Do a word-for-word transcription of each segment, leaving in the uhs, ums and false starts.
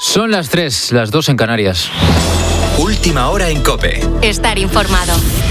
Son las tres, las dos en Canarias. Última hora en COPE. Estar informado.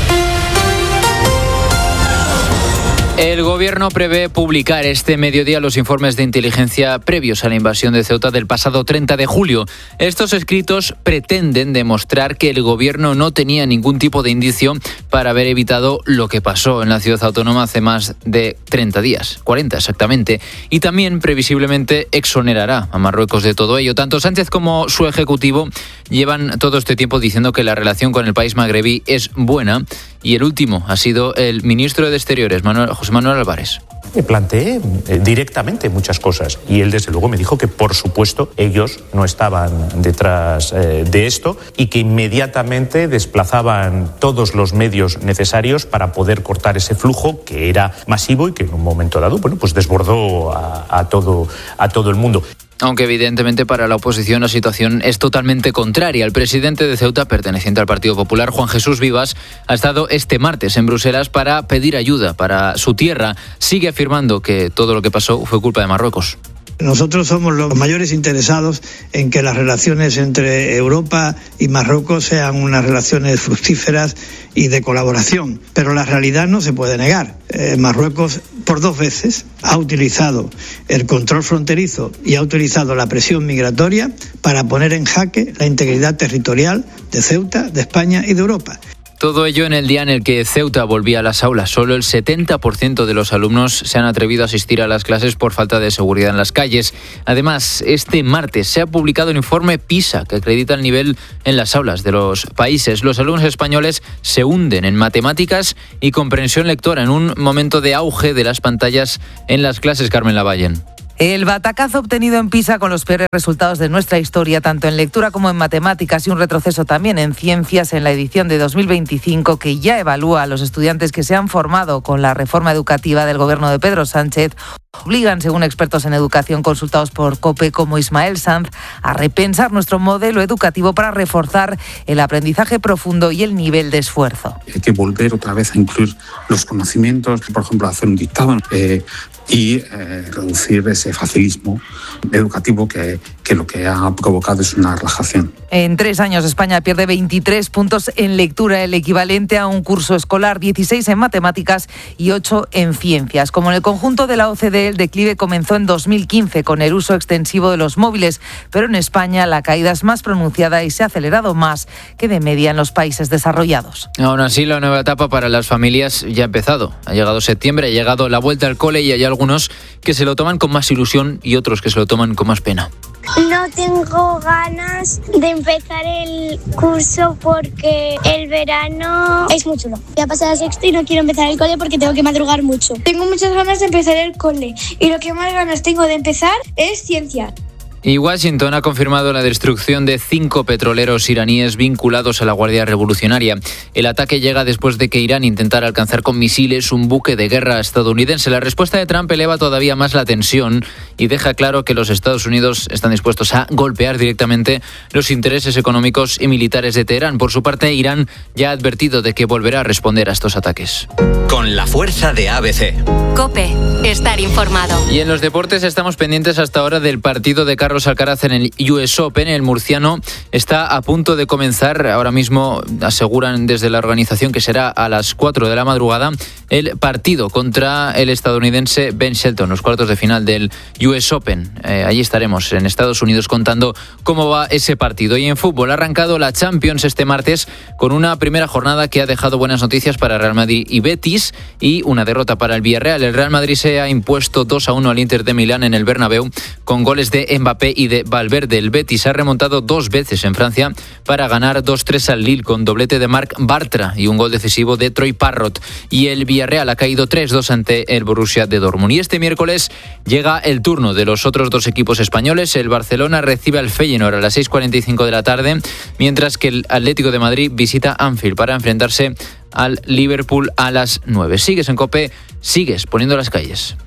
El Gobierno prevé publicar este mediodía los informes de inteligencia previos a la invasión de Ceuta del pasado treinta de julio. Estos escritos pretenden demostrar que el Gobierno no tenía ningún tipo de indicio para haber evitado lo que pasó en la ciudad autónoma hace más de treinta días, cuarenta exactamente, y también previsiblemente exonerará a Marruecos de todo ello. Tanto Sánchez como su ejecutivo llevan todo este tiempo diciendo que la relación con el país magrebí es buena, y el último ha sido el ministro de Exteriores, Manuel, José Manuel Álvarez. Me planteé eh, directamente muchas cosas y él desde luego me dijo que por supuesto ellos no estaban detrás eh, de esto y que inmediatamente desplazaban todos los medios necesarios para poder cortar ese flujo que era masivo y que en un momento dado, bueno, pues desbordó a, a todo, a todo el mundo. Aunque evidentemente para la oposición la situación es totalmente contraria. El presidente de Ceuta, perteneciente al Partido Popular, Juan Jesús Vivas, ha estado este martes en Bruselas para pedir ayuda para su tierra. Sigue afirmando que todo lo que pasó fue culpa de Marruecos. Nosotros somos los mayores interesados en que las relaciones entre Europa y Marruecos sean unas relaciones fructíferas y de colaboración, pero la realidad no se puede negar. Eh, Marruecos por dos veces ha utilizado el control fronterizo y ha utilizado la presión migratoria para poner en jaque la integridad territorial de Ceuta, de España y de Europa. Todo ello en el día en el que Ceuta volvía a las aulas. Solo el setenta por ciento de los alumnos se han atrevido a asistir a las clases por falta de seguridad en las calles. Además, este martes se ha publicado el informe PISA, que acredita el nivel en las aulas de los países. Los alumnos españoles se hunden en matemáticas y comprensión lectora en un momento de auge de las pantallas en las clases. Carmen Lavallen. El batacazo obtenido en PISA con los peores resultados de nuestra historia, tanto en lectura como en matemáticas, y un retroceso también en ciencias en la edición de dos mil veinticinco, que ya evalúa a los estudiantes que se han formado con la reforma educativa del gobierno de Pedro Sánchez, obligan, según expertos en educación consultados por COPE como Ismael Sanz, a repensar nuestro modelo educativo para reforzar el aprendizaje profundo y el nivel de esfuerzo. Hay que volver otra vez a incluir los conocimientos, por ejemplo, hacer un dictamen eh, y eh, reducir ese facilismo educativo que, que lo que ha provocado es una relajación. En tres años España pierde veintitrés puntos en lectura, el equivalente a un curso escolar, dieciséis en matemáticas y ocho en ciencias. Como en el conjunto de la O C D E, el declive comenzó en dos mil quince con el uso extensivo de los móviles, pero en España la caída es más pronunciada y se ha acelerado más que de media en los países desarrollados. Aún así, la nueva etapa para las familias ya ha empezado. Ha llegado septiembre, ha llegado la vuelta al cole y hay algunos que se lo toman con más ilusión y otros que se lo toman con más pena. No tengo ganas de empezar el curso porque el verano es muy chulo. Voy a pasar a sexto y no quiero empezar el cole porque tengo que madrugar mucho. Tengo muchas ganas de empezar el cole y lo que más ganas tengo de empezar es ciencia. Y Washington ha confirmado la destrucción de cinco petroleros iraníes vinculados a la Guardia Revolucionaria. El ataque llega después de que Irán intentara alcanzar con misiles un buque de guerra estadounidense. La respuesta de Trump eleva todavía más la tensión y deja claro que los Estados Unidos están dispuestos a golpear directamente los intereses económicos y militares de Teherán. Por su parte, Irán ya ha advertido de que volverá a responder a estos ataques. Con la fuerza de A B C. COPE. Estar informado. Y en los deportes estamos pendientes hasta ahora del partido de Carlos Alcaraz en el U S Open. El murciano está a punto de comenzar. Ahora mismo aseguran desde la organización que será a las cuatro de la madrugada el partido contra el estadounidense Ben Shelton, los cuartos de final del U S Open. Eh, allí estaremos en Estados Unidos contando cómo va ese partido. Y en fútbol ha arrancado la Champions este martes con una primera jornada que ha dejado buenas noticias para Real Madrid y Betis y una derrota para el Villarreal. El Real Madrid se ha impuesto dos a uno al Inter de Milán en el Bernabéu con goles de Mbappé y de Valverde. El Betis ha remontado dos veces en Francia para ganar dos tres al Lille con doblete de Marc Bartra y un gol decisivo de Troy Parrott. Y el Villarreal ha caído tres dos ante el Borussia de Dortmund. Y este miércoles llega el turno de los otros dos equipos españoles. El Barcelona recibe al Feyenoord a las seis cuarenta y cinco de la tarde, mientras que el Atlético de Madrid visita Anfield para enfrentarse al Liverpool a las nueve. Sigues en COPE, sigues poniendo las calles.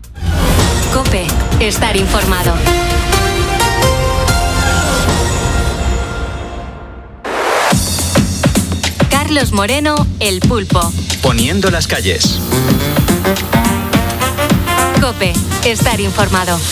COPE. Estar informado. Carlos Moreno, El Pulpo. Poniendo las calles. COPE. Estar informado.